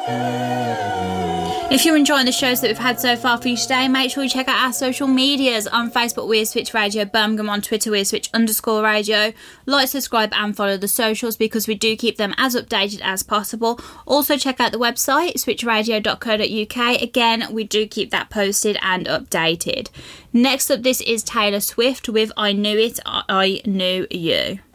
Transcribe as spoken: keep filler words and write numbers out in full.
If you're enjoying the shows that we've had so far for you today, make sure you check out our social medias. On Facebook, we're Switch Radio Birmingham. On Twitter, we're Switch underscore radio. Like, subscribe and follow the socials because we do keep them as updated as possible. Also, check out the website, switch radio dot co dot uk. Again, we do keep that posted and updated. Next up, this is Taylor Swift with I Knew It, I Knew You.